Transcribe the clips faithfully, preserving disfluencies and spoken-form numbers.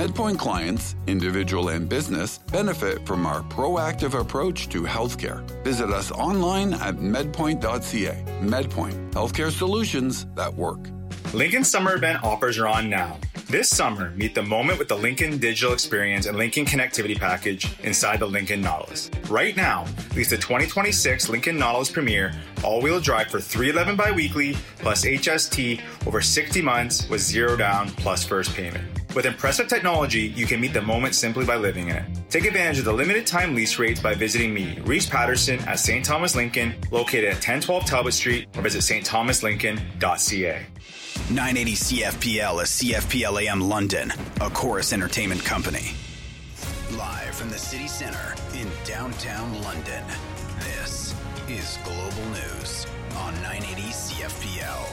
MedPoint clients, individual and business, benefit from our proactive approach to healthcare. Visit us online at medpoint dot c a. MedPoint, healthcare solutions that work. Lincoln Summer Event offers are on now. This summer, meet the moment with the Lincoln Digital Experience and Lincoln Connectivity Package inside the Lincoln Nautilus. Right now, lease the twenty twenty-six Lincoln Nautilus Premier all-wheel drive for three hundred eleven dollars biweekly plus H S T over sixty months with zero down plus first payment. With impressive technology, you can meet the moment simply by living in it. Take advantage of the limited time lease rates by visiting me, Reese Patterson, at Saint Thomas Lincoln, located at ten twelve Talbot Street, or visit st thomas lincoln dot c a. nine eighty C F P L is C F P L A M London, a Chorus Entertainment company. Live from the city center in downtown London, this is Global News on nine eighty C F P L.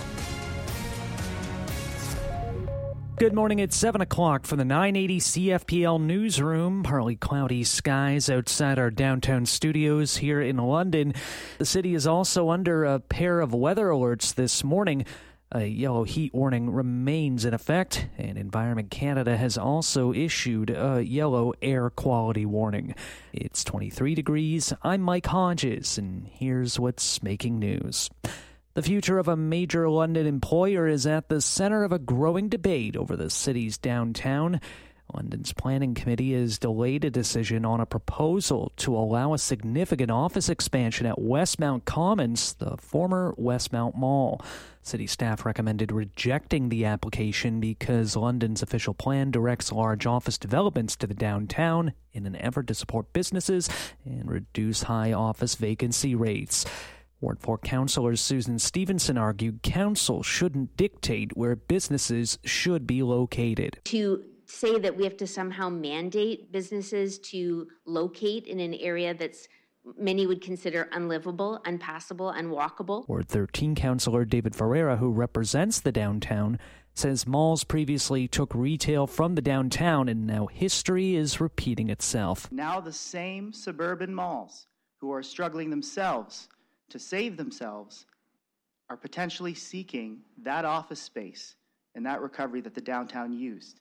Good morning. It's seven o'clock from the nine eighty C F P L newsroom. Partly cloudy skies outside our downtown studios here in London. The city is also under a pair of weather alerts this morning. A yellow heat warning remains in effect, and Environment Canada has also issued a yellow air quality warning. It's twenty-three degrees. I'm Mike Hodges, and here's what's making news. The future of a major London employer is at the center of a growing debate over the city's downtown. London's planning committee has delayed a decision on a proposal to allow a significant office expansion at Westmount Commons, the former Westmount Mall. City staff recommended rejecting the application because London's official plan directs large office developments to the downtown in an effort to support businesses and reduce high office vacancy rates. Ward four councillor Susan Stevenson argued council shouldn't dictate where businesses should be located. To say that we have to somehow mandate businesses to locate in an area that's many would consider unlivable, unpassable, unwalkable. Ward thirteen councillor David Ferreira, who represents the downtown, says malls previously took retail from the downtown and now history is repeating itself. Now the same suburban malls who are struggling themselves to save themselves are potentially seeking that office space and that recovery that the downtown used.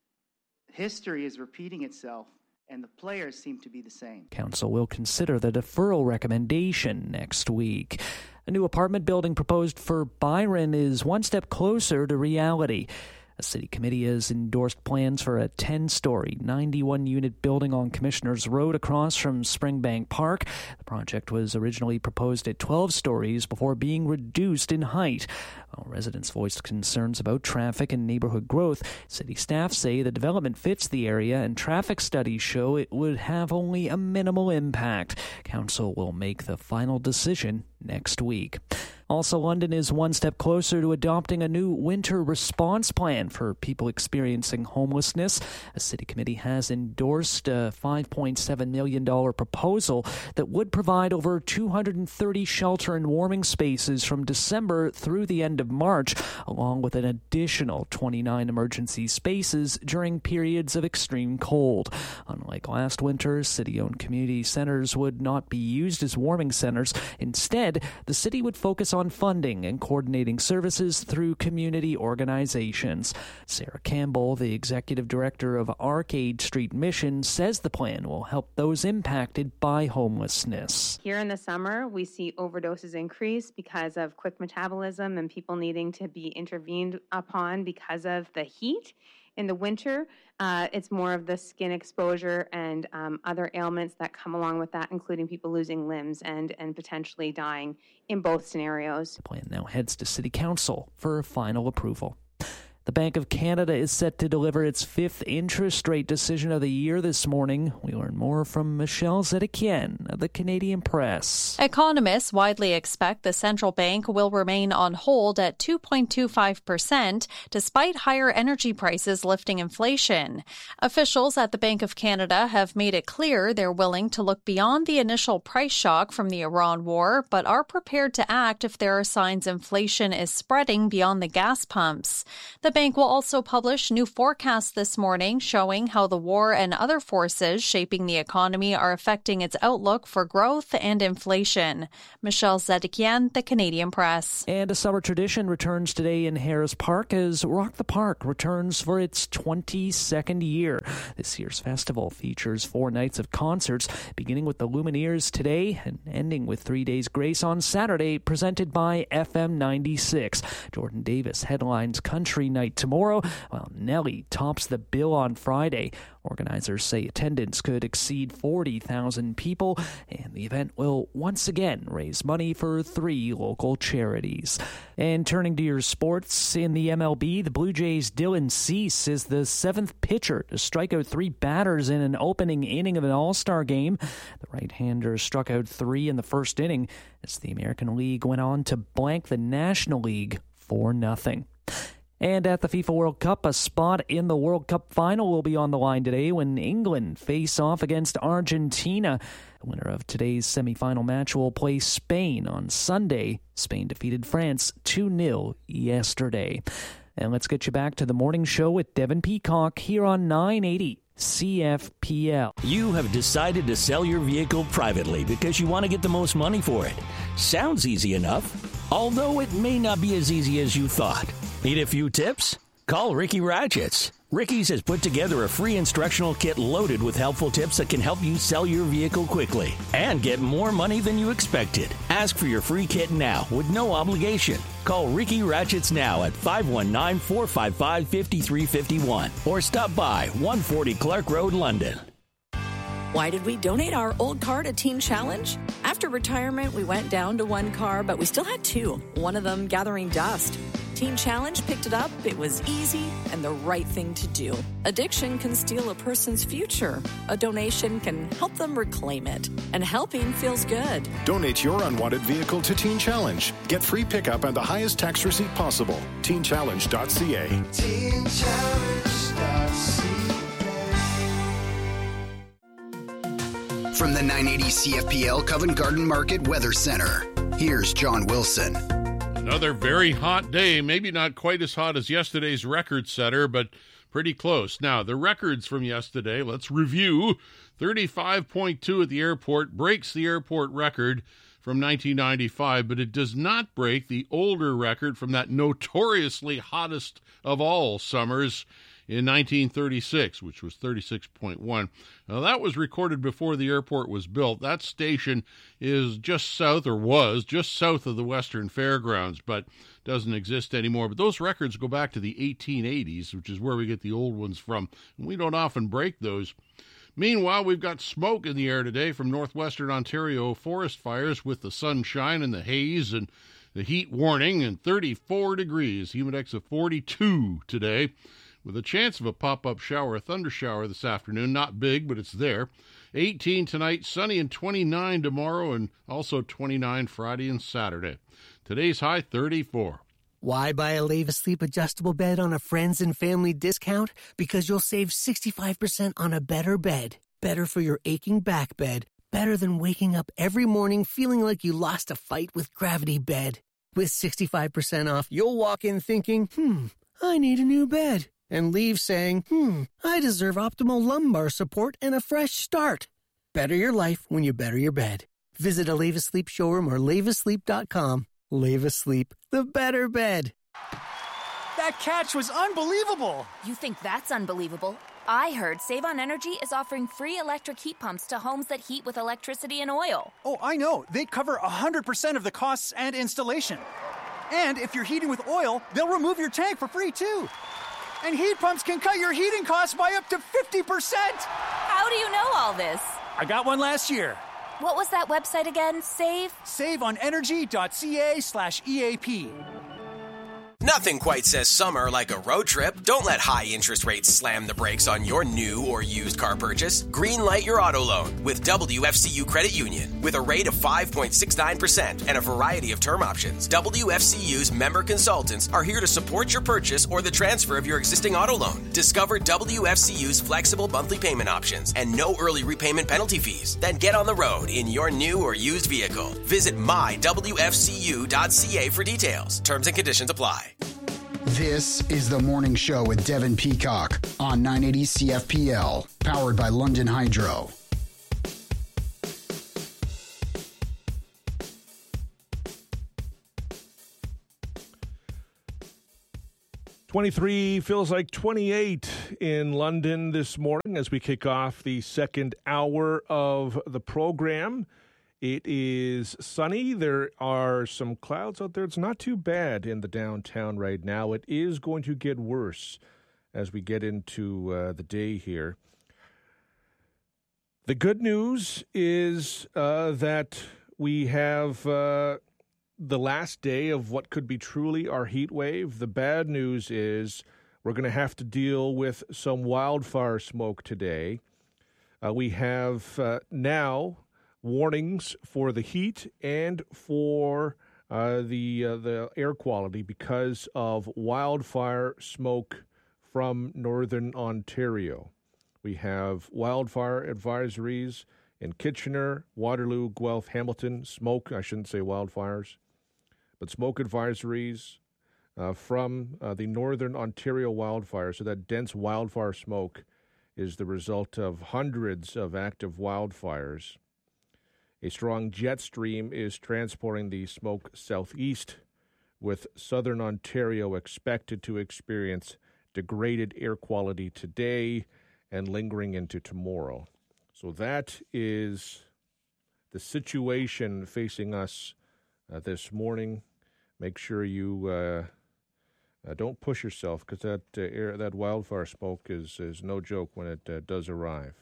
History is repeating itself, and the players seem to be the same. Council will consider the deferral recommendation next week. A new apartment building proposed for Byron is one step closer to reality. A city committee has endorsed plans for a ten-story, ninety-one unit building on Commissioners Road across from Springbank Park. The project was originally proposed at twelve stories before being reduced in height. While residents voiced concerns about traffic and neighborhood growth, city staff say the development fits the area and traffic studies show it would have only a minimal impact. Council will make the final decision next week. Also, London is one step closer to adopting a new winter response plan for people experiencing homelessness. A city committee has endorsed a five point seven million dollars proposal that would provide over two hundred thirty shelter and warming spaces from December through the end of March, along with an additional twenty-nine emergency spaces during periods of extreme cold. Unlike last winter, city-owned community centers would not be used as warming centers. Instead, the city would focus on funding and coordinating services through community organizations. Sarah Campbell, the executive director of Arcade Street Mission, says the plan will help those impacted by homelessness. Here in the summer, we see overdoses increase because of quick metabolism and people needing to be intervened upon because of the heat. In the winter, uh, it's more of the skin exposure and um, other ailments that come along with that, including people losing limbs and, and potentially dying in both scenarios. The plan now heads to City Council for final approval. The Bank of Canada is set to deliver its fifth interest rate decision of the year this morning. We learn more from Michelle Zedekian of the Canadian Press. Economists widely expect the central bank will remain on hold at two point two five percent, despite higher energy prices lifting inflation. Officials at the Bank of Canada have made it clear they're willing to look beyond the initial price shock from the Iran war, but are prepared to act if there are signs inflation is spreading beyond the gas pumps. The The bank will also publish new forecasts this morning showing how the war and other forces shaping the economy are affecting its outlook for growth and inflation. Michelle Zedekian, The Canadian Press. And a summer tradition returns today in Harris Park as Rock the Park returns for its twenty-second year. This year's festival features four nights of concerts, beginning with the Lumineers today and ending with Three Days Grace on Saturday, presented by F M ninety-six. Jordan Davis headlines Country Night tomorrow, while Nelly tops the bill on Friday. Organizers say attendance could exceed forty thousand people, and the event will once again raise money for three local charities. And turning to your sports, in the M L B, the Blue Jays' Dylan Cease is the seventh pitcher to strike out three batters in an opening inning of an All-Star game. The right-hander struck out three in the first inning as the American League went on to blank the National League four nothing. And at the FIFA World Cup, a spot in the World Cup final will be on the line today when England face off against Argentina. The winner of today's semifinal match will play Spain on Sunday. Spain defeated France two nil yesterday. And let's get you back to the morning show with Devin Peacock here on nine eighty C F P L. You have decided to sell your vehicle privately because you want to get the most money for it. Sounds easy enough, although it may not be as easy as you thought. Need a few tips? Call Ricky Ratchets. Ricky's has put together a free instructional kit loaded with helpful tips that can help you sell your vehicle quickly and get more money than you expected. Ask for your free kit now with no obligation. Call Ricky Ratchets now at five one nine, four five five, five three five one or stop by one forty Clark Road, London. Why did we donate our old car to Teen Challenge? After retirement, we went down to one car, but we still had two, one of them gathering dust. Teen Challenge picked it up, it was easy, and the right thing to do. Addiction can steal a person's future. A donation can help them reclaim it. And helping feels good. Donate your unwanted vehicle to Teen Challenge. Get free pickup and the highest tax receipt possible. teen challenge dot c a. teen challenge dot c a. From the nine eighty C F P L Covent Garden Market Weather Center, here's John Wilson. Another very hot day, maybe not quite as hot as yesterday's record setter, but pretty close. Now, the records from yesterday, let's review. thirty-five point two at the airport breaks the airport record from nineteen ninety-five, but it does not break the older record from that notoriously hottest of all summers in nineteen thirty-six, which was thirty-six point one. Now, that was recorded before the airport was built. That station is just south, or was, just south of the Western Fairgrounds, but doesn't exist anymore. But those records go back to the eighteen eighties, which is where we get the old ones from, and we don't often break those. Meanwhile, we've got smoke in the air today from northwestern Ontario forest fires with the sunshine and the haze and the heat warning, and thirty-four degrees, humidex of forty-two today, with a chance of a pop-up shower, a thunder shower this afternoon. Not big, but it's there. eighteen tonight, sunny and twenty-nine tomorrow, and also twenty-nine Friday and Saturday. Today's high, thirty-four. Why buy a Leva Sleep adjustable bed on a friends and family discount? Because you'll save sixty-five percent on a better bed. Better for your aching back bed. Better than waking up every morning feeling like you lost a fight with Gravity Bed. With sixty-five percent off, you'll walk in thinking, hmm, I need a new bed. And leave saying, hmm, I deserve optimal lumbar support and a fresh start. Better your life when you better your bed. Visit a Leva Sleep showroom or leva sleep dot com. Leva Sleep, the better bed. That catch was unbelievable. You think that's unbelievable? I heard Save on Energy is offering free electric heat pumps to homes that heat with electricity and oil. Oh, I know. They cover one hundred percent of the costs and installation. And if you're heating with oil, they'll remove your tank for free, too. And heat pumps can cut your heating costs by up to fifty percent. How do you know all this? I got one last year. What was that website again? Save? save on energy dot c a slash E A P. Nothing quite says summer like a road trip. Don't let high interest rates slam the brakes on your new or used car purchase. Greenlight your auto loan with W F C U Credit Union. With a rate of five point six nine percent and a variety of term options, W F C U's member consultants are here to support your purchase or the transfer of your existing auto loan. Discover W F C U's flexible monthly payment options and no early repayment penalty fees. Then get on the road in your new or used vehicle. Visit my W F C U dot C A for details. Terms and conditions apply. This is The Morning Show with Devin Peacock on nine eighty C F P L, powered by London Hydro. twenty-three feels like twenty-eight in London this morning as we kick off the second hour of the program. It is sunny. There are some clouds out there. It's not too bad in the downtown right now. It is going to get worse as we get into uh, the day here. The good news is uh, that we have uh, the last day of what could be truly our heat wave. The bad news is we're going to have to deal with some wildfire smoke today. Uh, we have uh, now warnings for the heat and for uh, the uh, the air quality because of wildfire smoke from northern Ontario. We have wildfire advisories in Kitchener, Waterloo, Guelph, Hamilton. Smoke, I shouldn't say wildfires, but smoke advisories uh, from uh, the northern Ontario wildfires. So that dense wildfire smoke is the result of hundreds of active wildfires. A strong jet stream is transporting the smoke southeast, with southern Ontario expected to experience degraded air quality today and lingering into tomorrow. So that is the situation facing us uh, this morning. Make sure you uh, uh, don't push yourself, because that uh, air, that wildfire smoke is, is no joke when it uh, does arrive.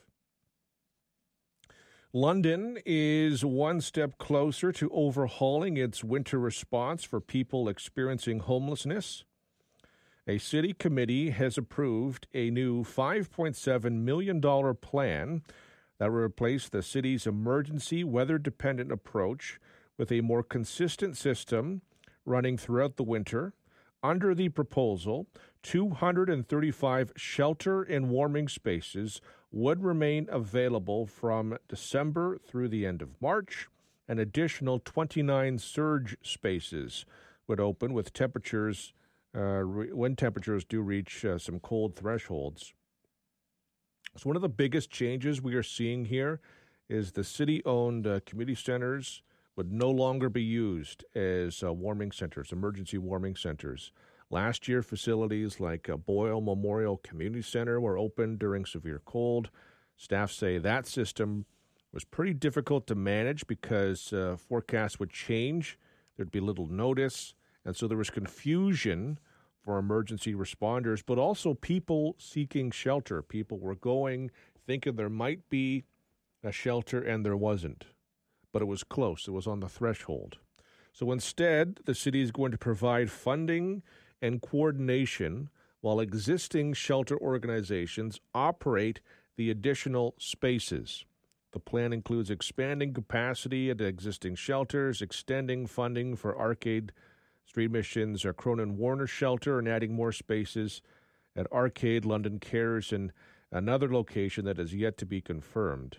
London is one step closer to overhauling its winter response for people experiencing homelessness. A city committee has approved a new five point seven million dollars plan that will replace the city's emergency weather-dependent approach with a more consistent system running throughout the winter. Under the proposal, two hundred thirty-five shelter and warming spaces would remain available from December through the end of March. An additional twenty-nine surge spaces would open with temperatures uh, re- when temperatures do reach uh, some cold thresholds. So one of the biggest changes we are seeing here is the city-owned uh, community centers would no longer be used as uh, warming centers, emergency warming centers. Last year, facilities like uh, Boyle Memorial Community Center were opened during severe cold. Staff say that system was pretty difficult to manage because uh, forecasts would change. There'd be little notice. And so there was confusion for emergency responders, but also people seeking shelter. People were going, thinking there might be a shelter, and there wasn't. But it was close. It was on the threshold. So instead, the city is going to provide funding and coordination while existing shelter organizations operate the additional spaces. The plan includes expanding capacity at existing shelters, extending funding for Arcade Street Mission's or Cronin Warner Shelter, and adding more spaces at Arcade, London Cares, and another location that is yet to be confirmed.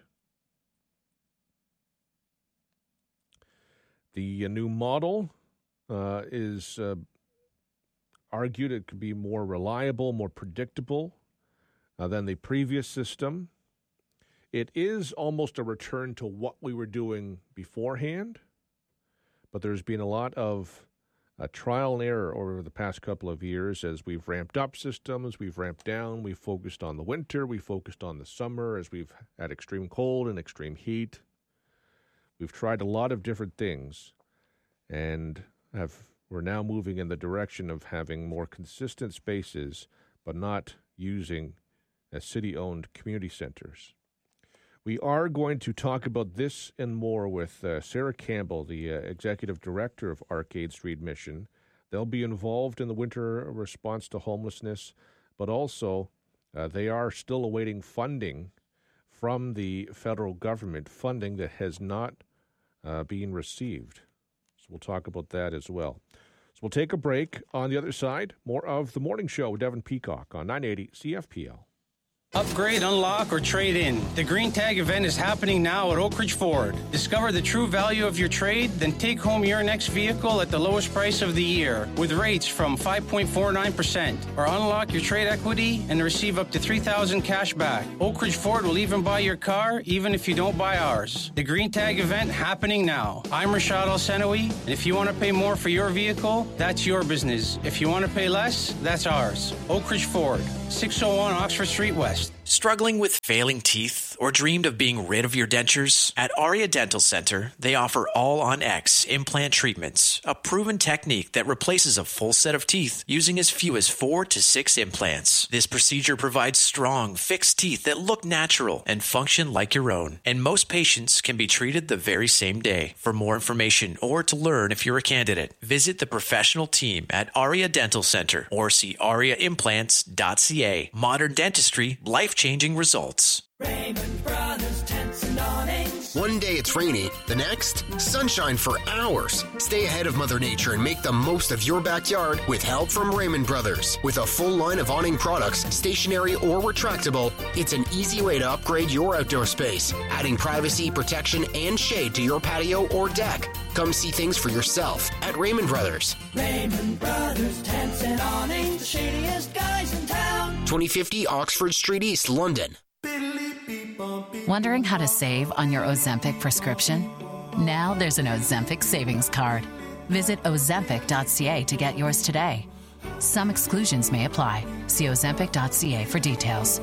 The uh, new model uh, is uh, argued it could be more reliable, more predictable uh, than the previous system. It is almost a return to what we were doing beforehand, but there's been a lot of uh, trial and error over the past couple of years as we've ramped up systems, we've ramped down, we've focused on the winter, we've focused on the summer as we've had extreme cold and extreme heat. We've tried a lot of different things and have we're now moving in the direction of having more consistent spaces, but not using uh, city-owned community centers. We are going to talk about this and more with uh, Sarah Campbell, the uh, Executive Director of Arcade Street Mission. They'll be involved in the winter response to homelessness, but also uh, they are still awaiting funding from the federal government, funding that has not uh, been received. So we'll talk about that as well. So we'll take a break. On the other side, more of The Morning Show with Devin Peacock on nine eighty C F P L. Upgrade, unlock, or trade in. The Green Tag event is happening now at Oak Ridge Ford. Discover the true value of your trade, then take home your next vehicle at the lowest price of the year with rates from five point four nine percent. Or unlock your trade equity and receive up to three thousand dollars cash back. Oak Ridge Ford will even buy your car, even if you don't buy ours. The Green Tag event happening now. I'm Rashad El-Senawi, and if you want to pay more for your vehicle, that's your business. If you want to pay less, that's ours. Oak Ridge Ford, six oh one Oxford Street West. Struggling with failing teeth or dreamed of being rid of your dentures? At Aria Dental Center, they offer all-on-X implant treatments, a proven technique that replaces a full set of teeth using as few as four to six implants. This procedure provides strong, fixed teeth that look natural and function like your own. And most patients can be treated the very same day. For more information or to learn if you're a candidate, visit the professional team at Aria Dental Center or see aria implants dot c a. Modern dentistry, life-changing results. Raymond Brothers Tents and Awnings. One day it's rainy, the next, sunshine for hours. Stay ahead of Mother Nature and make the most of your backyard with help from Raymond Brothers. With a full line of awning products, stationary or retractable, it's an easy way to upgrade your outdoor space, adding privacy, protection, and shade to your patio or deck. Come see things for yourself at Raymond Brothers. Raymond Brothers Tents and Awnings, the shadiest guys in town. twenty fifty Oxford Street East, London. Wondering how to save on your Ozempic prescription? Now there's an Ozempic savings card. Visit ozempic dot c a to get yours today. Some exclusions may apply. See ozempic dot c a for details.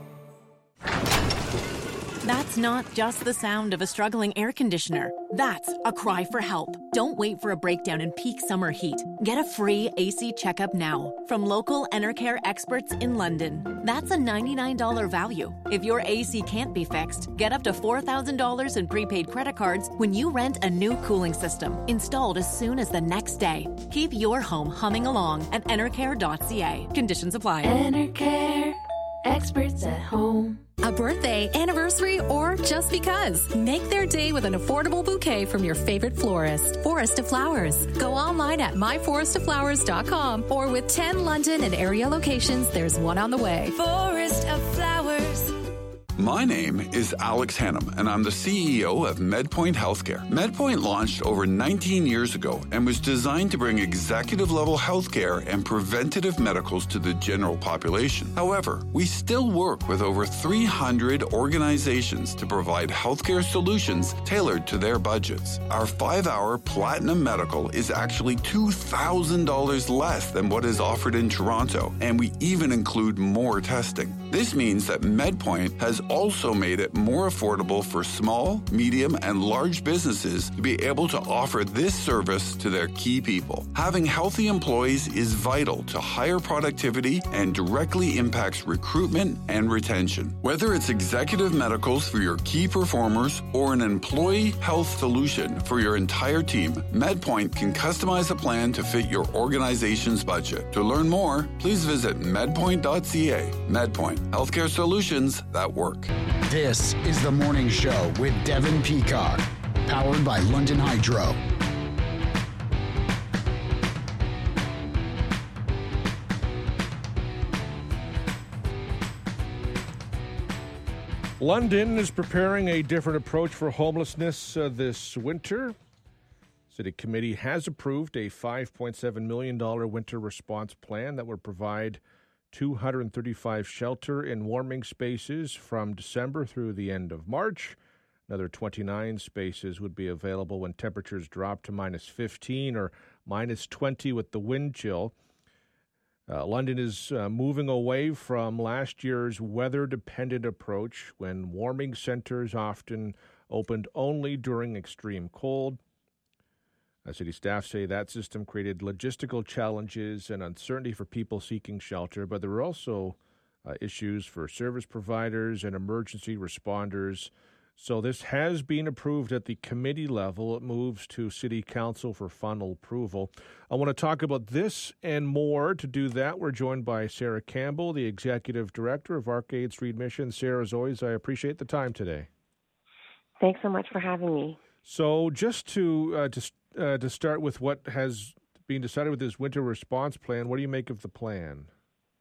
That's not just the sound of a struggling air conditioner. That's a cry for help. Don't wait for a breakdown in peak summer heat. Get a free A C checkup now from local Enercare experts in London. That's a ninety-nine dollars value. If your A C can't be fixed, get up to four thousand dollars in prepaid credit cards when you rent a new cooling system, installed as soon as the next day. Keep your home humming along at enercare dot c a. Conditions apply. Enercare, experts at home. A birthday, anniversary, or just because. Make their day with an affordable bouquet from your favorite florist. Forest of Flowers. Go online at my forest of flowers dot com or with ten London and area locations, there's one on the way. Forest of Flowers. My name is Alex Hannum, and I'm the C E O of MedPoint Healthcare. MedPoint launched over nineteen years ago and was designed to bring executive-level healthcare and preventative medicals to the general population. However, we still work with over three hundred organizations to provide healthcare solutions tailored to their budgets. Our five-hour Platinum Medical is actually two thousand dollars less than what is offered in Toronto, and we even include more testing. This means that MedPoint has also made it more affordable for small, medium, and large businesses to be able to offer this service to their key people. Having healthy employees is vital to higher productivity and directly impacts recruitment and retention. Whether it's executive medicals for your key performers or an employee health solution for your entire team, MedPoint can customize a plan to fit your organization's budget. To learn more, please visit medpoint dot c a. MedPoint, healthcare solutions that work. This is The Morning Show with Devin Peacock, powered by London Hydro. London is preparing a different approach for homelessness uh, this winter. City Committee has approved a five point seven million dollars winter response plan that will provide two hundred thirty-five shelter and warming spaces from December through the end of March. Another twenty-nine spaces would be available when temperatures drop to minus fifteen or minus twenty with the wind chill. Uh, London is uh, moving away from last year's weather-dependent approach when warming centers often opened only during extreme cold. Uh, city staff say that system created logistical challenges and uncertainty for people seeking shelter, but there were also uh, issues for service providers and emergency responders. So this has been approved at the committee level. It moves to City Council for final approval. I want to talk about this and more. To do that, we're joined by Sarah Campbell, the Executive Director of Arcade Street Mission. Sarah, as always, I appreciate the time today. Thanks so much for having me. So just to uh, to, uh, to start with what has been decided with this winter response plan, what do you make of the plan?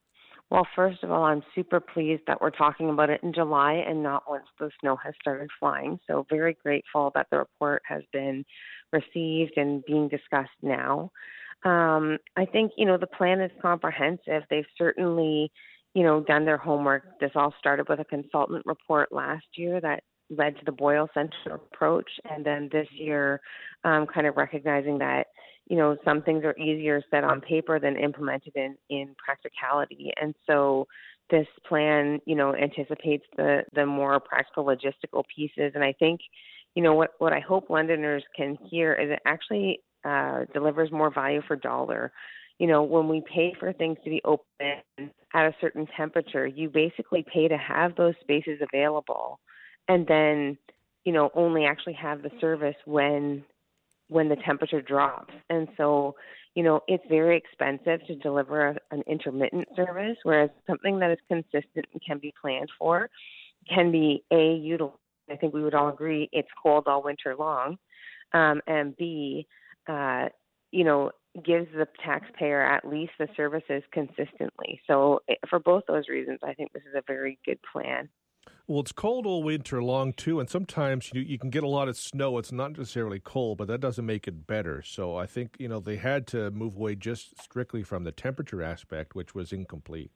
Well, first of all, I'm super pleased that we're talking about it in July and not once the snow has started flying. So very grateful that the report has been received and being discussed now. Um, I think, you know, the plan is comprehensive. They've certainly, you know, done their homework. This all started with a consultant report last year that led to the Boyle Center approach. And then this year, um, kind of recognizing that, you know, some things are easier said on paper than implemented in, in practicality. And so this plan, you know, anticipates the, the more practical logistical pieces. And I think, you know, what, what I hope Londoners can hear is it actually uh, delivers more value for dollar. You know, when we pay for things to be open at a certain temperature, you basically pay to have those spaces available and then, you know, only actually have the service when when the temperature drops. And so, you know, it's very expensive to deliver a, an intermittent service, whereas something that is consistent and can be planned for can be, A, utilized. I think we would all agree it's cold all winter long, um, and B, uh, you know, gives the taxpayer at least the services consistently. So it, for both those reasons, I think this is a very good plan. Well, it's cold all winter long, too, and sometimes you, you can get a lot of snow. It's not necessarily cold, but that doesn't make it better. So I think, you know, they had to move away just strictly from the temperature aspect, which was incomplete.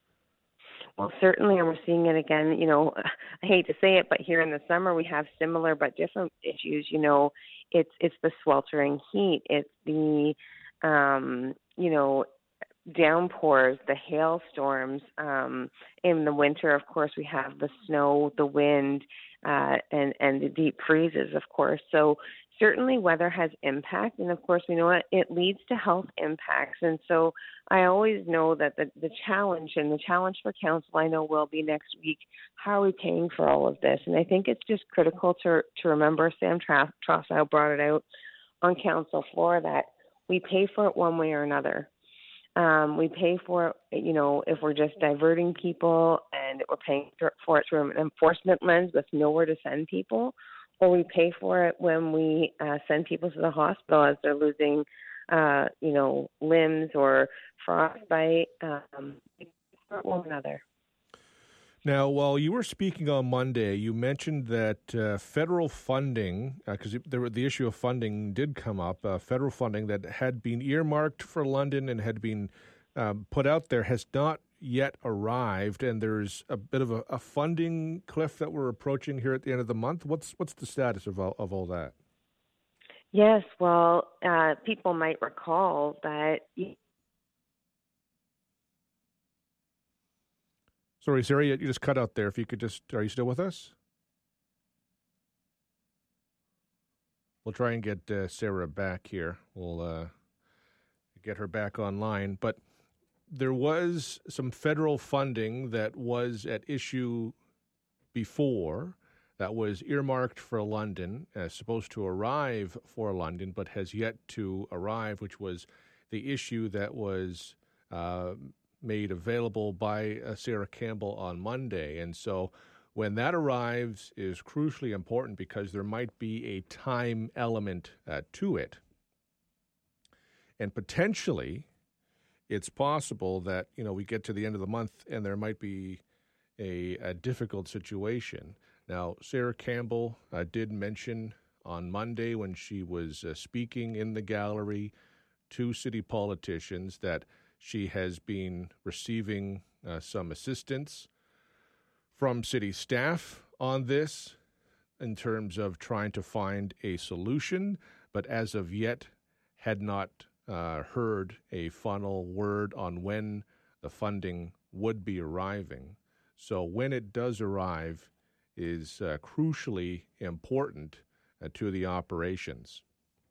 Well, certainly, and we're seeing it again. You know, I hate to say it, but here in the summer we have similar but different issues. You know, it's it's the sweltering heat. It's the, um, you know, downpours, the hailstorms. Um, in the winter, of course, we have the snow, the wind, uh, and, and the deep freezes, of course. So certainly weather has impact. And, of course, we know it, it leads to health impacts. And so I always know that the, the challenge, and the challenge for council, I know will be next week, how are we paying for all of this? And I think it's just critical to, to remember, Sam Trossow brought it out on council floor, that we pay for it one way or another. Um, we pay for it, you know, if we're just diverting people and we're paying for it through an enforcement lens with nowhere to send people, or we pay for it when we uh, send people to the hospital as they're losing, uh, you know, limbs or frostbite. Um, one another. Now, while you were speaking on Monday, you mentioned that uh, federal funding, because uh, there the issue of funding did come up, uh, federal funding that had been earmarked for London and had been um, put out there has not yet arrived, and there's a bit of a, a funding cliff that we're approaching here at the end of the month. What's what's the status of all, of all that? Yes, well, uh, people might recall that. Sorry, Sarah, you just cut out there. If you could just, are you still with us? We'll try and get uh, Sarah back here. We'll uh, get her back online. But there was some federal funding that was at issue before that was earmarked for London, uh, supposed to arrive for London, but has yet to arrive, which was the issue that was uh, made available by uh, Sarah Campbell on Monday. And so when that arrives is crucially important because there might be a time element uh, to it. And potentially it's possible that, you know, we get to the end of the month and there might be a, a difficult situation. Now, Sarah Campbell uh, did mention on Monday when she was uh, speaking in the gallery to city politicians that she has been receiving uh, some assistance from city staff on this in terms of trying to find a solution, but as of yet had not uh, heard a final word on when the funding would be arriving. So when it does arrive is uh, crucially important uh, to the operations.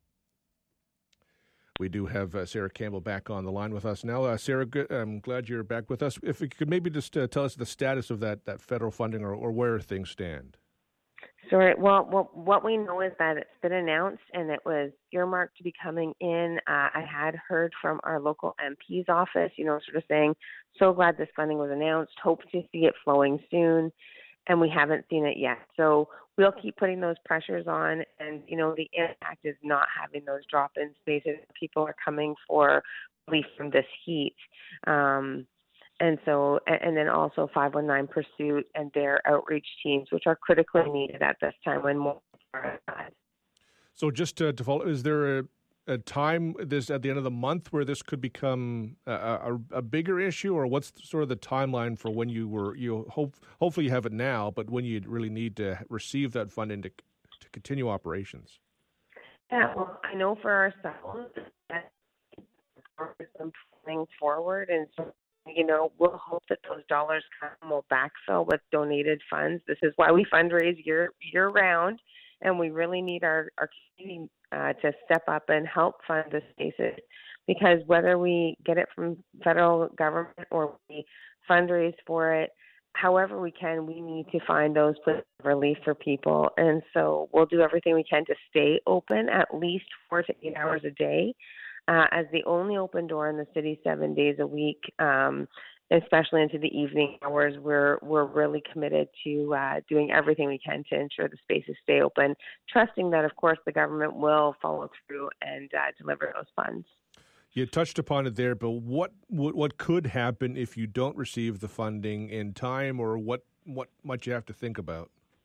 We do have uh, Sarah Campbell back on the line with us now. Uh, Sarah, good, I'm glad you're back with us. If you could maybe just uh, tell us the status of that, that federal funding or, or where things stand. Sorry, well, well, what we know is that it's been announced and it was earmarked to be coming in. Uh, I had heard from our local M P's office, you know, sort of saying, so glad this funding was announced, hope to see it flowing soon, and we haven't seen it yet. So we'll keep putting those pressures on, and, you know, the impact is not having those drop-in spaces. People are coming for relief from this heat. Um, And so, and then also five one nine Pursuit and their outreach teams, which are critically needed at this time when more are outside. So just to, to follow, is there a, a time this at the end of the month where this could become a, a, a bigger issue, or what's sort of the timeline for when you were you hope hopefully you have it now, but when you really need to receive that funding to to continue operations? Yeah, well, I know for ourselves that we're moving forward, and so you know we'll hope that those dollars come. We'll backfill with donated funds. This is why we fundraise year year round. And we really need our, our community uh, to step up and help fund the spaces, because whether we get it from federal government or we fundraise for it, however we can, we need to find those places of relief for people. And so we'll do everything we can to stay open at least four to eight hours a day uh, as the only open door in the city seven days a week. Um, especially into the evening hours, we're we're really committed to uh, doing everything we can to ensure the spaces stay open, trusting that, of course, the government will follow through and uh, deliver those funds. You touched upon it there, but what, what what could happen if you don't receive the funding in time, or what, what might you have to think about?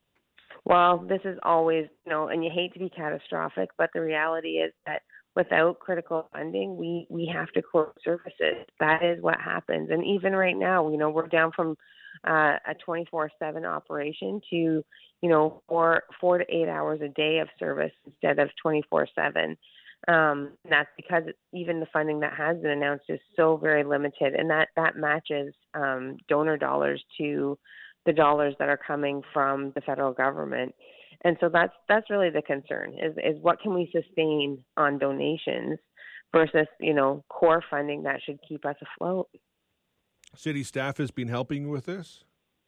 Well, this is always, you know, and you hate to be catastrophic, but the reality is that without critical funding, we, we have to close services. That is what happens. And even right now, you know, we're down from uh, a twenty-four seven operation to, you know, four, four to eight hours a day of service instead of twenty-four seven. Um, and that's because even the funding that has been announced is so very limited, and that, that matches um, donor dollars to the dollars that are coming from the federal government. And so that's that's really the concern is is what can we sustain on donations versus, you know, core funding that should keep us afloat. City staff has been helping you with this?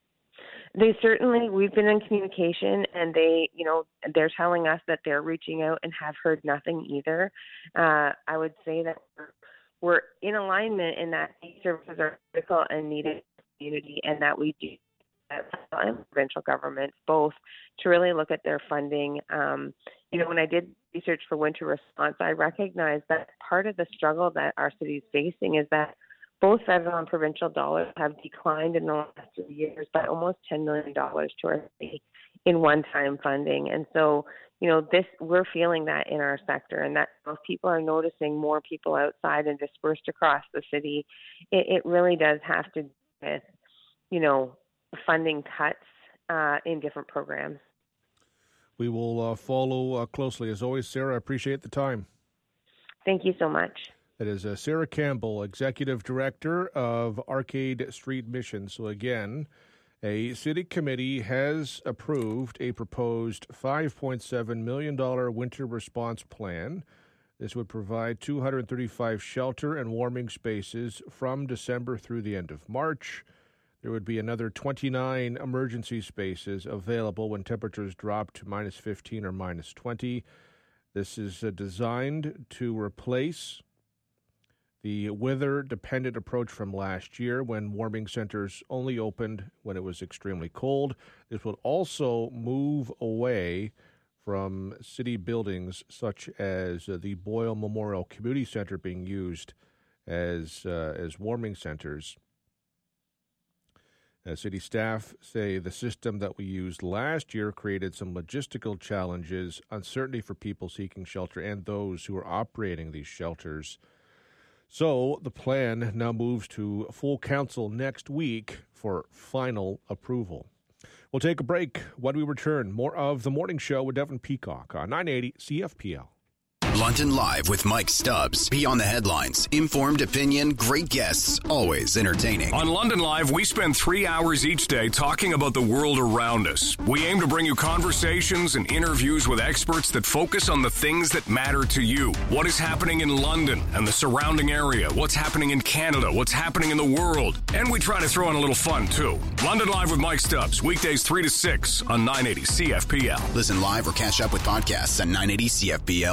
They certainly, we've been in communication, and they, you know, they're telling us that they're reaching out and have heard nothing either. Uh, I would say that we're, we're in alignment in that these services are critical and needed in the community, and that we do and provincial governments both to really look at their funding. Um, you know, when I did research for winter response, I recognized that part of the struggle that our city is facing is that both federal and provincial dollars have declined in the last three years by almost ten million dollars to our city in one-time funding. And so, you know, this we're feeling that in our sector, and that if people are noticing more people outside and dispersed across the city, it, it really does have to do with, you know, funding cuts uh, in different programs. We will uh, follow uh, closely. As always, Sarah, I appreciate the time. Thank you so much. That is uh, Sarah Campbell, Executive Director of Arcade Street Mission. So again, a city committee has approved a proposed five point seven million dollars winter response plan. This would provide two hundred thirty-five shelter and warming spaces from December through the end of March. There would be another twenty-nine emergency spaces available when temperatures drop to minus fifteen or minus twenty. This is uh, designed to replace the weather-dependent approach from last year when warming centers only opened when it was extremely cold. This would also move away from city buildings such as uh, the Boyle Memorial Community Center being used as uh, as warming centers. Uh, city staff say the system that we used last year created some logistical challenges, uncertainty for people seeking shelter and those who are operating these shelters. So the plan now moves to full council next week for final approval. We'll take a break. When we return, more of The Morning Show with Devin Peacock on nine eighty C F P L. London Live with Mike Stubbs. Beyond the headlines. Informed opinion, great guests, always entertaining. On London Live, we spend three hours each day talking about the world around us. We aim to bring you conversations and interviews with experts that focus on the things that matter to you. What is happening in London and the surrounding area? What's happening in Canada? What's happening in the world? And we try to throw in a little fun, too. London Live with Mike Stubbs. Weekdays three to six on nine eighty C F P L. Listen live or catch up with podcasts at nine eighty C F P L dot C A.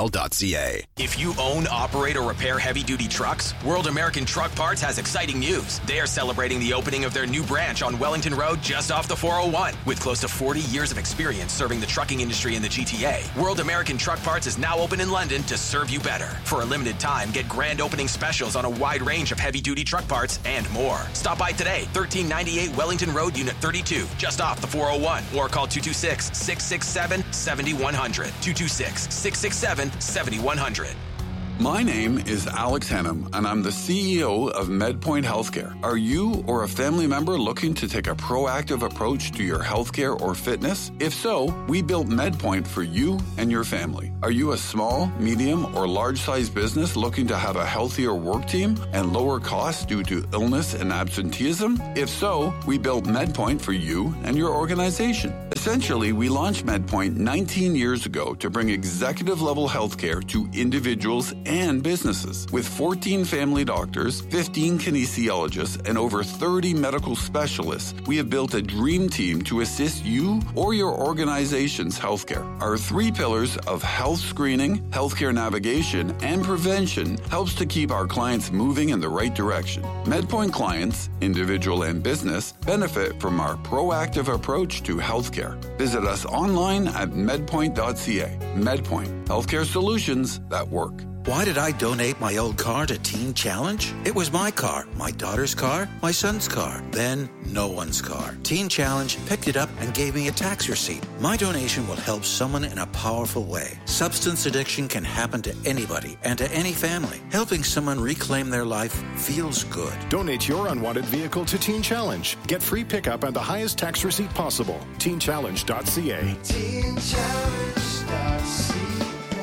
C A. If you own, operate, or repair heavy-duty trucks, World American Truck Parts has exciting news. They are celebrating the opening of their new branch on Wellington Road just off the four oh one. With close to forty years of experience serving the trucking industry in the G T A, World American Truck Parts is now open in London to serve you better. For a limited time, get grand opening specials on a wide range of heavy-duty truck parts and more. Stop by today, thirteen ninety-eight Wellington Road, Unit thirty-two, just off the four oh one, or call two two six, six six seven, seven one zero zero, two two six, six six seven, seven one zero zero. My name is Alex Hennum, and I'm the C E O of MedPoint Healthcare. Are you or a family member looking to take a proactive approach to your healthcare or fitness? If so, we built MedPoint for you and your family. Are you a small, medium, or large-sized business looking to have a healthier work team and lower costs due to illness and absenteeism? If so, we built MedPoint for you and your organization. Essentially, we launched MedPoint nineteen years ago to bring executive-level healthcare to individuals and businesses. With fourteen family doctors, fifteen kinesiologists, and over thirty medical specialists, we have built a dream team to assist you or your organization's healthcare. Our three pillars of health screening, healthcare navigation, and prevention helps to keep our clients moving in the right direction. MedPoint clients, individual and business, benefit from our proactive approach to healthcare. Visit us online at medpoint dot c a. MedPoint, healthcare solutions that work. Why did I donate my old car to Teen Challenge? It was my car, my daughter's car, my son's car, then no one's car. Teen Challenge picked it up and gave me a tax receipt. My donation will help someone in a powerful way. Substance addiction can happen to anybody and to any family. Helping someone reclaim their life feels good. Donate your unwanted vehicle to Teen Challenge. Get free pickup and the highest tax receipt possible. teen challenge dot c a. teen challenge dot c a.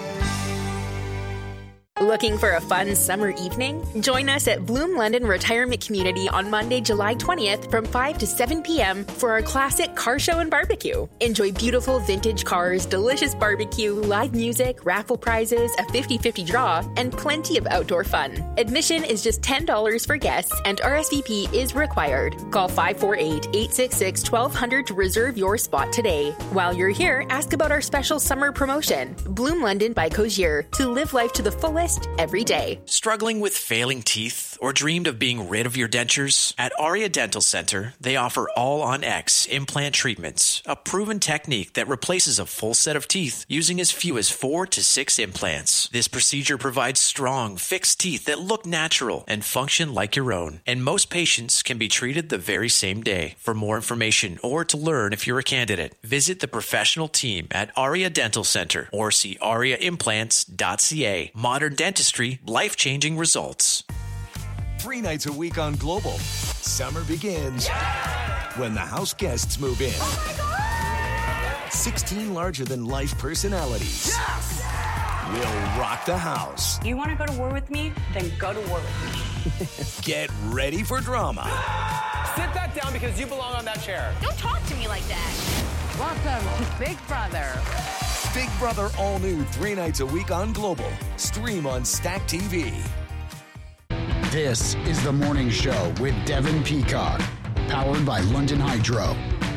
Looking for a fun summer evening? Join us at Bloom London Retirement Community on Monday, July twentieth from five to seven p.m. for our classic car show and barbecue. Enjoy beautiful vintage cars, delicious barbecue, live music, raffle prizes, a fifty-fifty draw, and plenty of outdoor fun. Admission is just ten dollars for guests and R S V P is required. Call five four eight, eight six six, one two zero zero to reserve your spot today. While you're here, ask about our special summer promotion. Bloom London by Cozier, to live life to the fullest every day. Struggling with failing teeth or dreamed of being rid of your dentures? At Aria Dental Center, they offer all-on-X implant treatments, a proven technique that replaces a full set of teeth using as few as four to six implants. This procedure provides strong, fixed teeth that look natural and function like your own, and most patients can be treated the very same day. For more information or to learn if you're a candidate, visit the professional team at Aria Dental Center or see aria implants dot c a. Modern dentistry, life-changing results. Three nights a week on Global. Summer begins yeah! when the house guests move in. Oh my God! sixteen larger-than-life personalities Yes! will rock the house. You want to go to war with me? Then go to war with me. Get ready for drama. Sit that down because you belong on that chair. Don't talk to me like that. Welcome to Big Brother. Big Brother all new three nights a week on Global. Stream on Stack T V. This is The Morning Show with Devin Peacock, powered by London Hydro.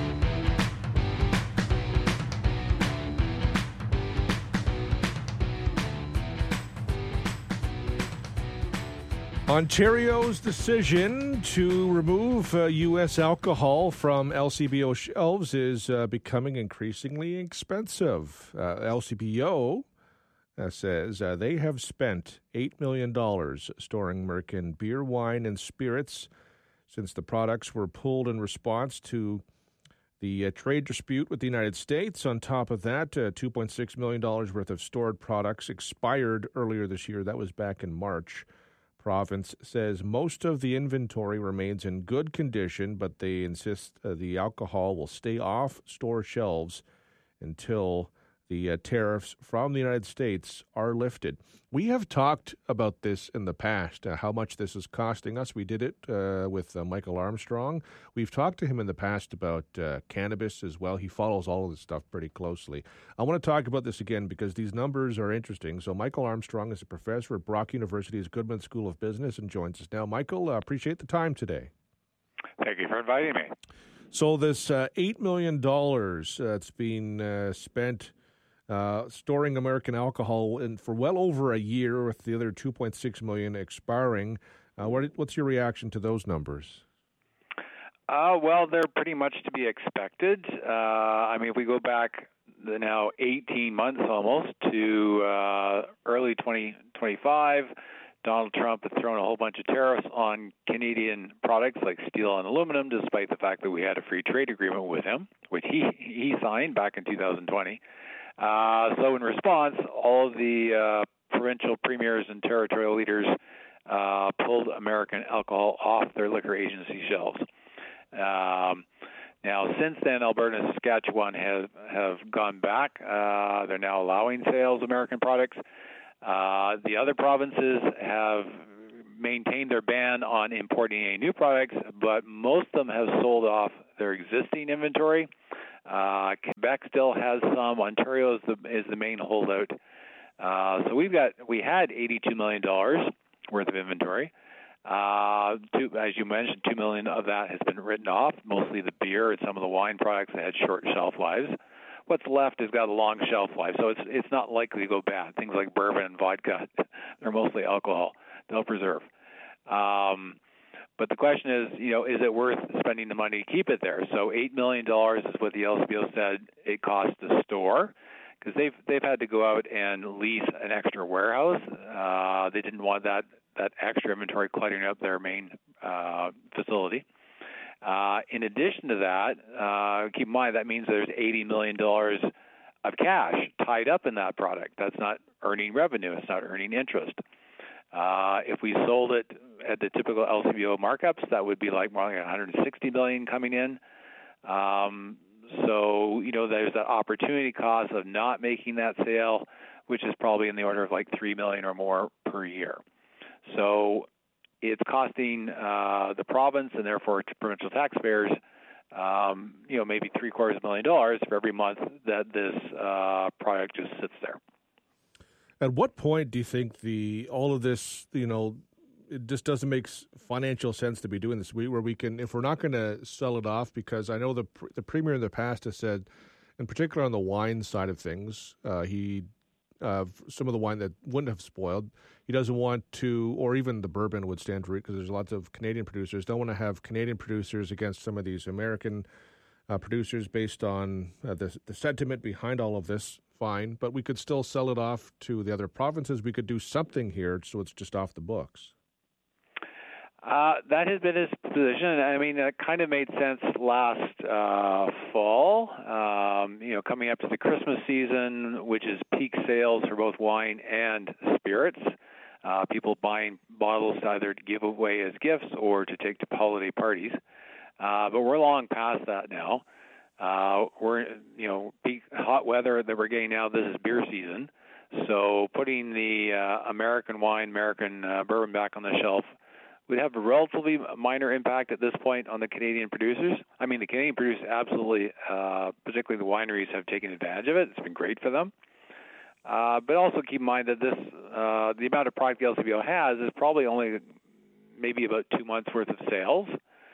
Ontario's decision to remove uh, U S alcohol from L C B O shelves is uh, becoming increasingly expensive. Uh, L C B O uh, says uh, they have spent eight million dollars storing American beer, wine, and spirits since the products were pulled in response to the uh, trade dispute with the United States. On top of that, uh, two point six million dollars worth of stored products expired earlier this year. That was back in March. Province says most of the inventory remains in good condition, but they insist uh, the alcohol will stay off store shelves until the uh, tariffs from the United States are lifted. We have talked about this in the past, uh, how much this is costing us. We did it uh, with uh, Michael Armstrong. We've talked to him in the past about uh, cannabis as well. He follows all of this stuff pretty closely. I want to talk about this again because these numbers are interesting. So Michael Armstrong is a professor at Brock University's Goodman School of Business and joins us now. Michael, uh, appreciate the time today. Thank you for inviting me. So this uh, eight million dollars that's uh, being uh, spent uh, storing American alcohol in, for well over a year, with the other two point six million expiring. Uh, what, what's your reaction to those numbers? Uh, well, they're pretty much to be expected. Uh, I mean, if we go back the now eighteen months almost to uh, early twenty twenty-five, Donald Trump had thrown a whole bunch of tariffs on Canadian products like steel and aluminum, despite the fact that we had a free trade agreement with him, which he, he signed back in two thousand twenty. Uh, so in response, all of the uh, provincial premiers and territorial leaders uh, pulled American alcohol off their liquor agency shelves. Um, now, since then, Alberta and Saskatchewan have, have gone back. Uh, they're now allowing sales of American products. Uh, the other provinces have maintained their ban on importing any new products, but most of them have sold off their existing inventory. Uh, Quebec still has some. Ontario is the, is the main holdout. Uh, so we've got we had eighty-two million dollars worth of inventory. Uh, two, as you mentioned, two million of that has been written off, mostly the beer and some of the wine products that had short shelf lives. What's left has got a long shelf life, so it's it's not likely to go bad. Things like bourbon and vodka, they're mostly alcohol. They'll preserve. Um, but the question is, you know, is it worth spending the money to keep it there? So eight million dollars is what the L C B O said it costs to store, because they've they've had to go out and lease an extra warehouse. Uh, they didn't want that. that extra inventory cluttering up their main uh, facility. Uh, in addition to that, uh, keep in mind that means there's eighty million dollars of cash tied up in that product. That's not earning revenue. It's not earning interest. Uh, if we sold it at the typical L C B O markups, that would be like more like one hundred sixty million dollars coming in. Um, so, you know, there's that opportunity cost of not making that sale, which is probably in the order of like three million dollars or more per year. So it's costing uh, the province and therefore provincial taxpayers, um, you know, maybe three quarters of a million dollars for every month that this uh, product just sits there. At what point do you think the all of this, you know, it just doesn't make financial sense to be doing this? We, where we can, if we're not going to sell it off, because I know the the premier in the past has said, in particular on the wine side of things, uh, he. Uh, some of the wine that wouldn't have spoiled. He doesn't want to, or even the bourbon would stand to read, because there's lots of Canadian producers. Don't want to have Canadian producers against some of these American uh, producers based on uh, the, the sentiment behind all of this. Fine, but we could still sell it off to the other provinces. We could do something here so it's just off the books. Uh, that has been his position. I mean, it kind of made sense last uh, fall, um, you know, coming up to the Christmas season, which is peak sales for both wine and spirits. Uh, people buying bottles to either give away as gifts or to take to holiday parties. Uh, but we're long past that now. Uh, we're, you know, peak hot weather that we're getting now, this is beer season. So putting the uh, American wine, American uh, bourbon back on the shelf would have a relatively minor impact at this point on the Canadian producers. I mean, the Canadian producers absolutely, uh, particularly the wineries, have taken advantage of it. It's been great for them. Uh, but also keep in mind that this, uh, the amount of product the L C B O has is probably only maybe about two months' worth of sales.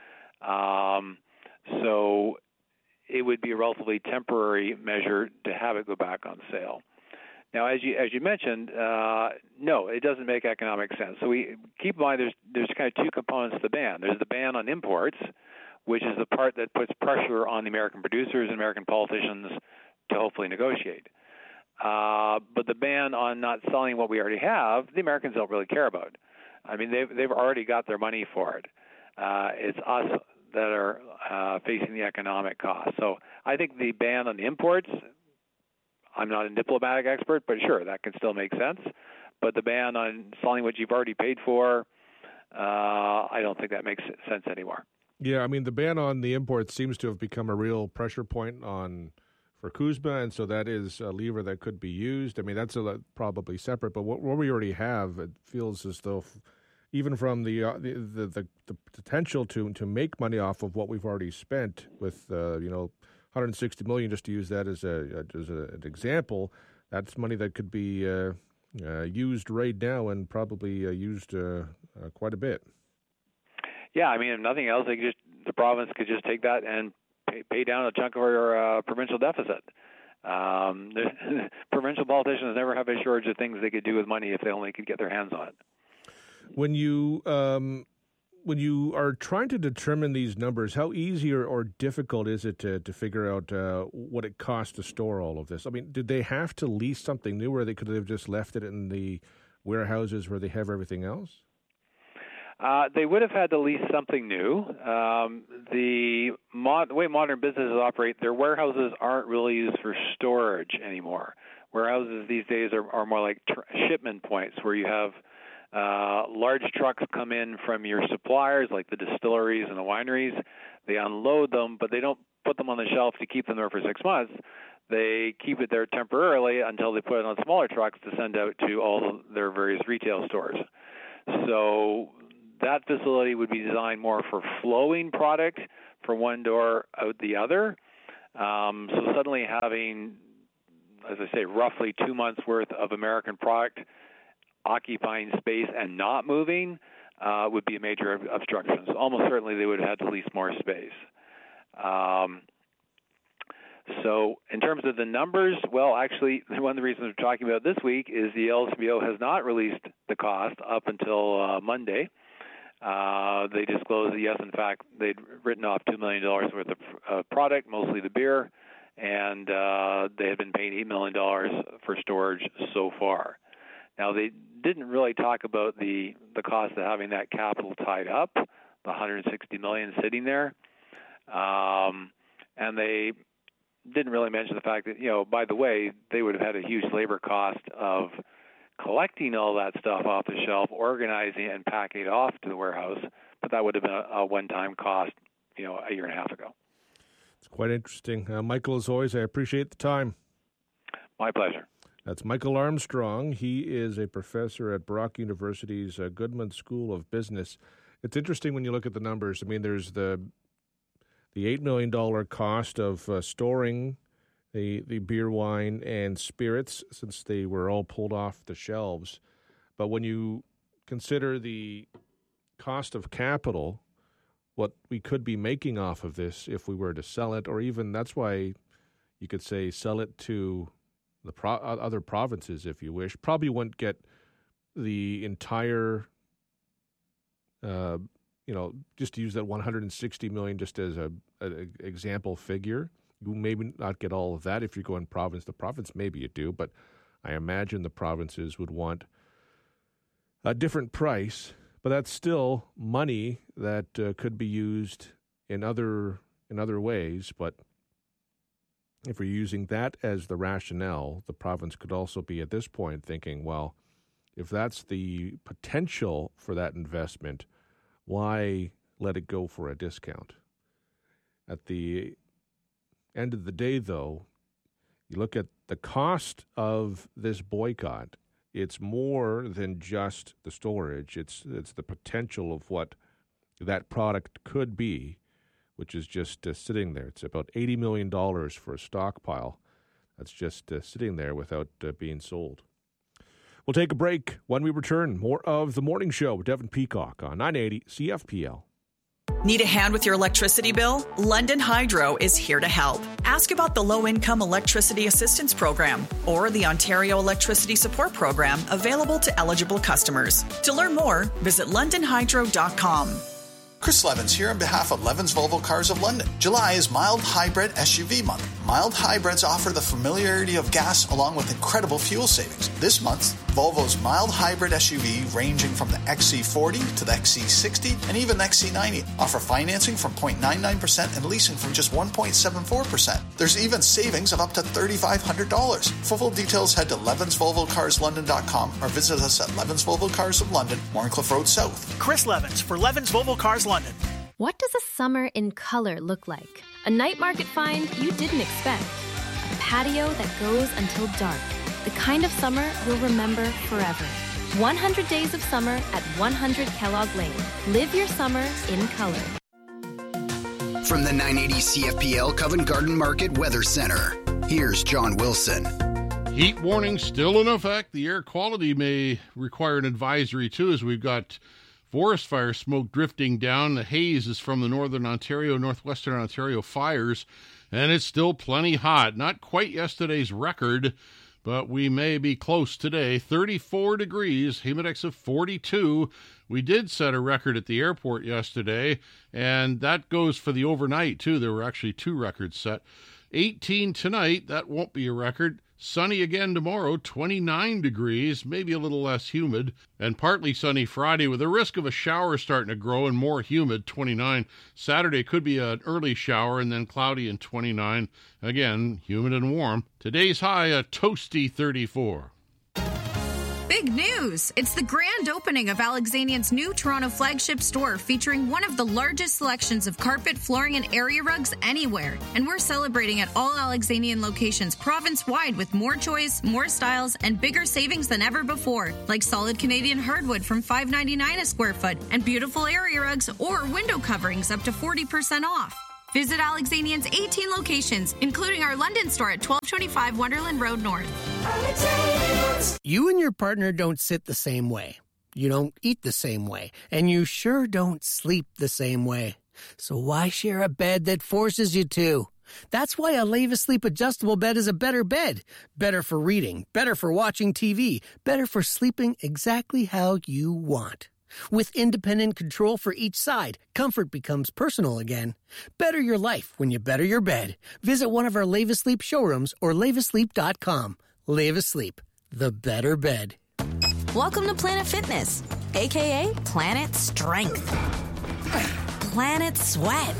Um, so it would be a relatively temporary measure to have it go back on sale. Now, as you as you mentioned, uh, no, it doesn't make economic sense. So we keep in mind there's there's kind of two components to the ban. There's the ban on imports, which is the part that puts pressure on the American producers and American politicians to hopefully negotiate. Uh, but the ban on not selling what we already have, the Americans don't really care about. I mean, they've they've already got their money for it. Uh, it's us that are uh, facing the economic cost. So I think the ban on the imports, I'm not a diplomatic expert, but sure, that can still make sense. But the ban on selling what you've already paid for, uh, I don't think that makes sense anymore. Yeah, I mean, the ban on the imports seems to have become a real pressure point on for CUSMA, and so that is a lever that could be used. I mean, that's a, probably separate, but what, what we already have, it feels as though even from the, uh, the, the the the potential to to make money off of what we've already spent with, uh, you know, one hundred sixty million dollars, just to use that as a as a, an example, that's money that could be uh, uh, used right now and probably uh, used uh, uh, quite a bit. Yeah, I mean, if nothing else, they could just the province could just take that and pay, pay down a chunk of our uh, provincial deficit. Um, the provincial politicians never have a shortage of things they could do with money if they only could get their hands on it. When you um, when you are trying to determine these numbers, how easy or, or difficult is it to, to figure out uh, what it costs to store all of this? I mean, did they have to lease something new, or they could have just left it in the warehouses where they have everything else? Uh, they would have had to lease something new. Um, the, mod, the way modern businesses operate, their warehouses aren't really used for storage anymore. Warehouses these days are, are more like tr- shipment points where you have uh, large trucks come in from your suppliers, like the distilleries and the wineries. They unload them, but they don't put them on the shelf to keep them there for six months. They keep it there temporarily until they put it on smaller trucks to send out to all of their various retail stores. So that facility would be designed more for flowing product from one door out the other. Um, so suddenly having, as I say, roughly two months' worth of American product occupying space and not moving uh, would be a major obstruction. So almost certainly they would have had to lease more space. Um, so in terms of the numbers, well, actually, one of the reasons we're talking about this week is the L C B O has not released the cost up until uh, Monday. Uh, they disclosed that, yes, in fact, they'd written off two million dollars worth of uh, product, mostly the beer, and uh, they had been paying eight million dollars for storage so far. Now, they didn't really talk about the, the cost of having that capital tied up, the one hundred sixty million dollars sitting there, um, and they didn't really mention the fact that, you know, by the way, they would have had a huge labor cost of collecting all that stuff off the shelf, organizing it, and packing it off to the warehouse, but that would have been a, a one-time cost, you know, a year and a half ago. It's quite interesting. Uh, Michael, as always, I appreciate the time. My pleasure. That's Michael Armstrong. He is a professor at Brock University's uh, Goodman School of Business. It's interesting when you look at the numbers. I mean, there's the the eight million dollars cost of uh, storing the the beer, wine, and spirits, since they were all pulled off the shelves. But when you consider the cost of capital, what we could be making off of this if we were to sell it, or even that's why you could say sell it to the pro- other provinces if you wish, probably wouldn't get the entire, uh, you know, just to use that one hundred sixty million dollars just as a, a example figure. You maybe not get all of that if you're going province to province. Maybe you do, but I imagine the provinces would want a different price. But that's still money that uh, could be used in other in other ways. But if we're using that as the rationale, the province could also be at this point thinking, well, if that's the potential for that investment, why let it go for a discount? At the end of the day, though, you look at the cost of this boycott, it's more than just the storage. It's it's the potential of what that product could be, which is just uh, sitting there. It's about eighty million dollars for a stockpile that's just uh, sitting there without uh, being sold. We'll take a break. When we return, more of The Morning Show with Devin Peacock on nine eighty C F P L. Need a hand with your electricity bill? London Hydro is here to help. Ask about the Low-Income Electricity Assistance Program or the Ontario Electricity Support Program available to eligible customers. To learn more, visit london hydro dot com. Chris Levins here on behalf of Levins Volvo Cars of London. July is Mild Hybrid S U V month. Mild hybrids offer the familiarity of gas along with incredible fuel savings. This month, Volvo's mild hybrid S U V ranging from the X C forty to the X C sixty and even X C ninety offer financing from zero point nine nine percent and leasing from just one point seven four percent. There's even savings of up to three thousand five hundred dollars. For full details, head to levins volvo cars london dot com or visit us at Levins Volvo Cars of London, Warncliffe Road South. Chris Levins for Levins Volvo Cars London. What does a summer in color look like? A night market find you didn't expect. A patio that goes until dark. The kind of summer you'll remember forever. one hundred days of summer at one hundred Kellogg Lane. Live your summer in color. From the nine eighty C F P L Covent Garden Market Weather Center, here's John Wilson. Heat warning still in effect. The air quality may require an advisory too, as we've got forest fire smoke drifting down. The haze is from the Northern Ontario, Northwestern Ontario fires. and it's still plenty hot. Not quite yesterday's record, but we may be close today. thirty-four degrees, humidex of forty-two. We did set a record at the airport yesterday, and that goes for the overnight, too. There were actually two records set. eighteen tonight, that won't be a record. Sunny again tomorrow, twenty-nine degrees, maybe a little less humid, and partly sunny Friday with a risk of a shower starting to grow and more humid, twenty-nine. Saturday could be an early shower and then cloudy and twenty-nine. Again, humid and warm. Today's high, a toasty thirty-four. Big news! It's the grand opening of Alexanian's new Toronto flagship store featuring one of the largest selections of carpet, flooring, and area rugs anywhere. And we're celebrating at all Alexanian locations province-wide with more choice, more styles, and bigger savings than ever before. Like solid Canadian hardwood from five dollars and ninety-nine cents a square foot and beautiful area rugs or window coverings up to forty percent off. Visit Alexanian's eighteen locations, including our London store at twelve twenty-five Wonderland Road North. You and your partner don't sit the same way. You don't eat the same way. And you sure don't sleep the same way. So why share a bed that forces you to? That's why a Leva Sleep adjustable bed is a better bed. Better for reading, better for watching T V, better for sleeping exactly how you want. With independent control for each side, comfort becomes personal again. Better your life when you better your bed. Visit one of our Leva Sleep showrooms or leva sleep dot com. Leva Sleep, the better bed. Welcome to Planet Fitness, a k a. Planet Strength, Planet Sweat,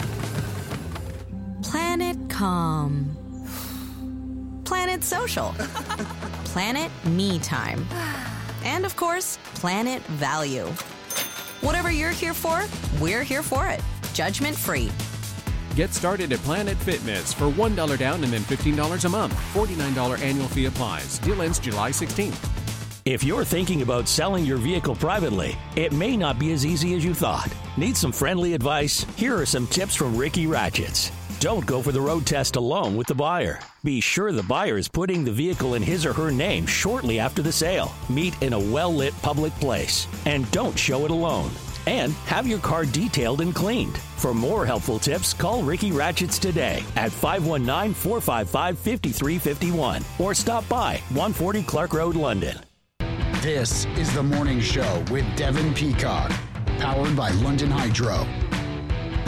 Planet Calm, Planet Social, Planet Me Time, and of course, Planet Value. Whatever you're here for, we're here for it. Judgment free. Get started at Planet Fitness for one dollar down and then fifteen dollars a month. forty-nine dollars annual fee applies. Deal ends July sixteenth. If you're thinking about selling your vehicle privately, it may not be as easy as you thought. Need some friendly advice? Here are some tips from Ricky Ratchets. Don't go for the road test alone with the buyer. Be sure the buyer is putting the vehicle in his or her name shortly after the sale. Meet in a well-lit public place. And don't show it alone. And have your car detailed and cleaned. For more helpful tips, call Ricky Ratchets today at five one nine, four five five, five three five one or stop by one forty Clark Road, London. This is The Morning Show with Devin Peacock, powered by London Hydro.